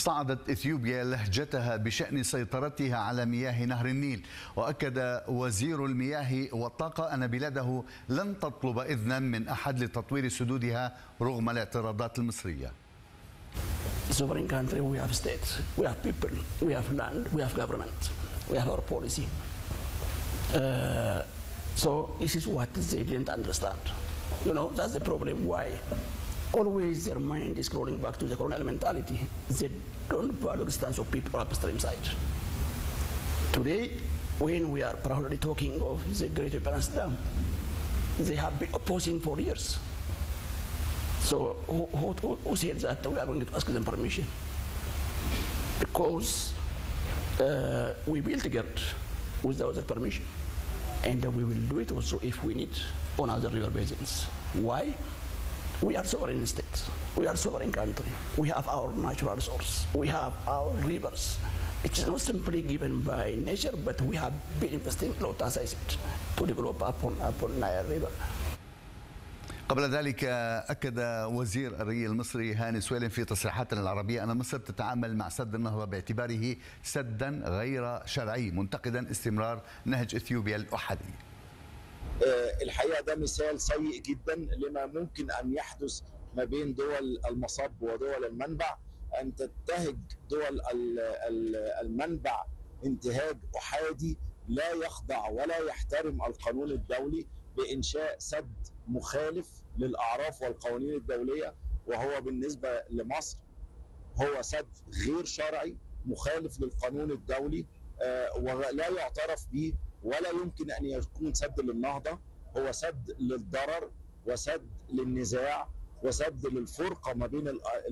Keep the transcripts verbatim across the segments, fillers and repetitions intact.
استعادت إثيوبيا لهجتها بشأن سيطرتها على مياه نهر النيل، وأكد وزير المياه والطاقة أن بلاده لن تطلب إذنا من أحد لتطوير سدودها رغم الاعتراضات المصرية. Sovereign country, we have states, we have people, we have land, we have government, we have our policy. Uh, so this is what they didn't understand. You know, that's the problem why always their mind is crawling back to the colonial mentality. They don't value the stance of people upstream side. Today, when we are proudly talking of the Great Balance Dam, they have been opposing for years. So who, who, who said that we are going to ask them permission? Because uh, we built the GERD without their permission. And we will do it also if we need on other river basins. Why? We are sovereign states. We are sovereign country. We have our natural resource. We have our rivers. It is not simply given by nature, but we have been investing a lot, as I said, to develop upon, upon Nile River. قبل ذلك أكد وزير الري المصري هاني سويلم في تصريحاتنا العربية أن مصر تتعامل مع سد النهضة باعتباره سدا غير شرعي، منتقدا استمرار نهج إثيوبيا الأحادي. الحقيقة ده مثال سيء جدا لما ممكن أن يحدث ما بين دول المصب ودول المنبع، أن تنتهج دول المنبع انتهاج أحادي لا يخضع ولا يحترم القانون الدولي بإنشاء سد مخالف للأعراف والقوانين الدولية، وهو بالنسبة لمصر هو سد غير شرعي مخالف للقانون الدولي ولا يعترف به ولا يمكن أن يكون سد للنهضة. هو سد للضرر وسد للنزاع وسد للفرقة ما بين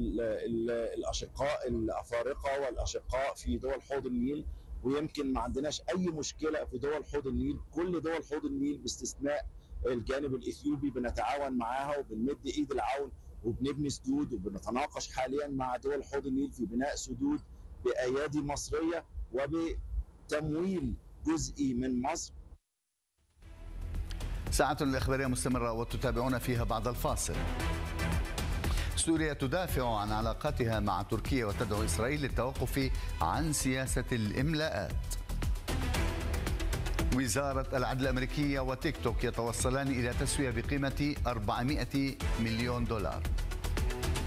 الأشقاء الأفارقة والأشقاء في دول حوض النيل. ويمكن ما عندناش أي مشكلة في دول حوض النيل، كل دول حوض النيل باستثناء الجانب الإثيوبي بنتعاون معاها وبنمد إيد العون وبنبني سدود، وبنتناقش حاليا مع دول حوض النيل في بناء سدود بأيادي مصرية وبتمويل جزئي من مصر. ساعة الإخبارية مستمرة وتتابعون فيها بعد الفاصل. سوريا تدافع عن علاقاتها مع تركيا وتدعو إسرائيل للتوقف عن سياسة الإملاءات. وزارة العدل الأمريكية وتيك توك يتوصلان إلى تسوية بقيمة أربعمائة مليون دولار.